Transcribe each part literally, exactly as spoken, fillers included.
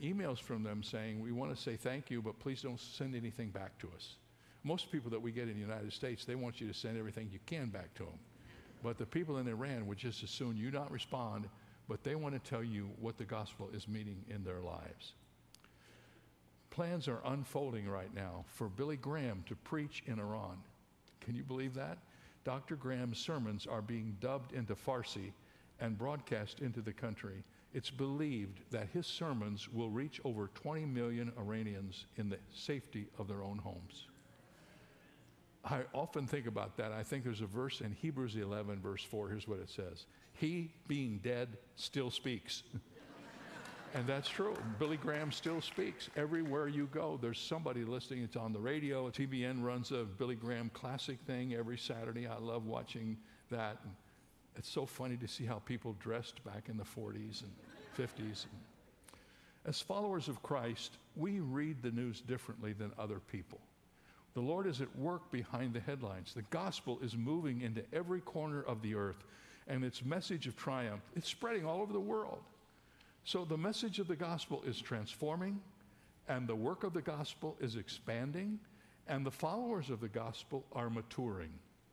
emails from them saying, we want to say thank you, but please don't send anything back to us. Most people that we get in the United States, they want you to send everything you can back to them. But the people in Iran would just as soon you not respond, but they want to tell you what the gospel is meaning in their lives. Plans are unfolding right now for Billy Graham to preach in Iran. Can you believe that? Doctor Graham's sermons are being dubbed into Farsi and broadcast into the country. It's believed that his sermons will reach over twenty million Iranians in the safety of their own homes. I often think about that. I think there's a verse in Hebrews eleven, verse four. Here's what it says. He, being dead, still speaks. And that's true. Billy Graham still speaks. Everywhere you go, there's somebody listening. It's on the radio. T B N runs a Billy Graham classic thing every Saturday. I love watching that. And it's so funny to see how people dressed back in the forties and fifties. As followers of Christ, we read the news differently than other people. The Lord is at work behind the headlines. The gospel is moving into every corner of the earth, and its message of triumph, it's spreading all over the world. So the message of the gospel is transforming, and the work of the gospel is expanding, and the followers of the gospel are maturing.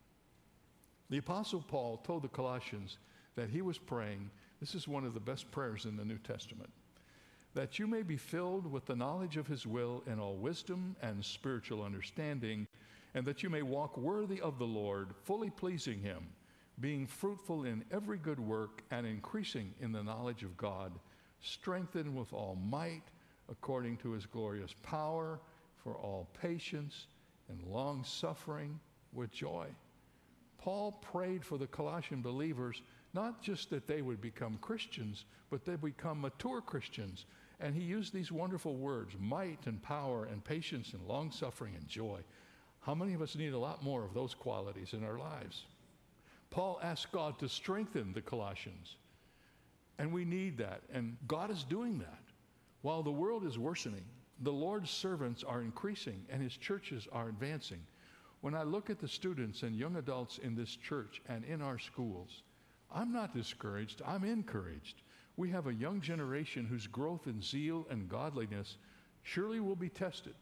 The Apostle Paul told the Colossians that he was praying, this is one of the best prayers in the New Testament, that you may be filled with the knowledge of his will in all wisdom and spiritual understanding, and that you may walk worthy of the Lord, fully pleasing him, being fruitful in every good work and increasing in the knowledge of God, strengthened with all might according to his glorious power, for all patience and long suffering with joy. Paul prayed for the Colossian believers, not just that they would become Christians, but they become mature Christians. And he used these wonderful words, might and power and patience and long suffering and joy. How many of us need a lot more of those qualities in our lives? Paul asked God to strengthen the Colossians. And we need that, and God is doing that. While the world is worsening, the Lord's servants are increasing, and his churches are advancing. When I look at the students and young adults in this church and in our schools, I'm not discouraged, I'm encouraged. We have a young generation whose growth in zeal and godliness surely will be tested,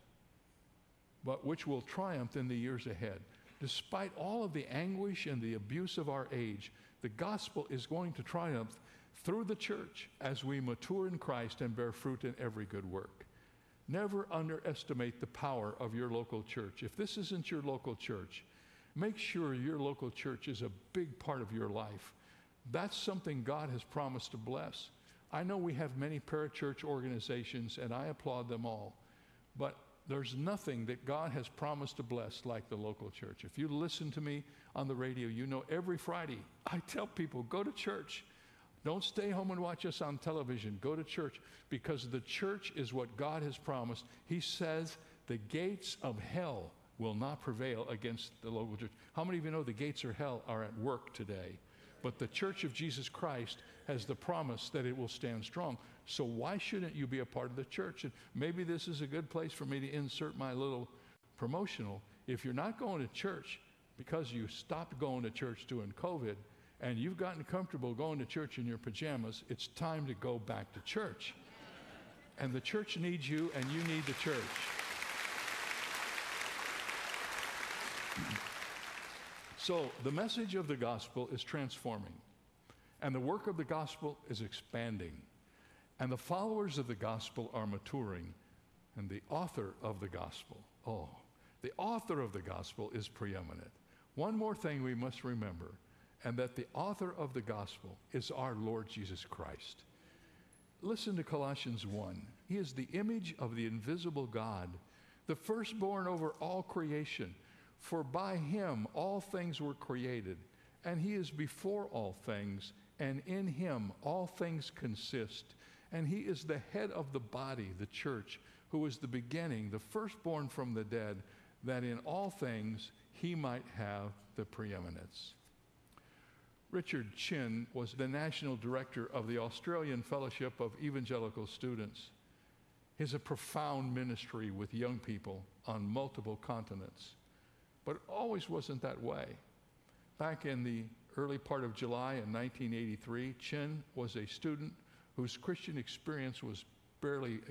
but which will triumph in the years ahead. Despite all of the anguish and the abuse of our age, the gospel is going to triumph through the church as we mature in Christ and bear fruit in every good work. Never underestimate the power of your local church. If this isn't your local church, make sure your local church is a big part of your life. That's something God has promised to bless. I know we have many parachurch organizations, and I applaud them all, but there's nothing that God has promised to bless like the local church. If you listen to me on the radio, you know every Friday I tell people, go to church. Don't stay home and watch us on television. Go to church, because the church is what God has promised. He says the gates of hell will not prevail against the local church. How many of you know the gates of hell are at work today? But the Church of Jesus Christ has the promise that it will stand strong. So why shouldn't you be a part of the church? And maybe this is a good place for me to insert my little promotional. If you're not going to church because you stopped going to church during COVID, and you've gotten comfortable going to church in your pajamas, it's time to go back to church. And the church needs you, and you need the church. So the message of the gospel is transforming, and the work of the gospel is expanding, and the followers of the gospel are maturing, and the author of the gospel, oh, the author of the gospel is preeminent. One more thing we must remember, and that the author of the gospel is our Lord Jesus Christ. Listen to Colossians one. He is the image of the invisible God, the firstborn over all creation. For by him all things were created, and he is before all things, and in him all things consist. And he is the head of the body, the church, who is the beginning, the firstborn from the dead, that in all things he might have the preeminence. Richard Chin was the national director of the Australian Fellowship of Evangelical Students. He has a profound ministry with young people on multiple continents. But it always wasn't that way. Back in the early part of July in nineteen eighty-three, Chin was a student whose Christian experience was barely